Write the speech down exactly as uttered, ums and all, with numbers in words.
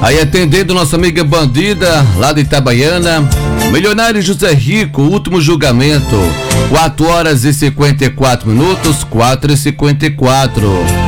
Aí atendendo nossa amiga bandida lá de Itabaiana, milionário José Rico, último julgamento, quatro horas e cinquenta e quatro minutos, quatro e cinquenta e quatro.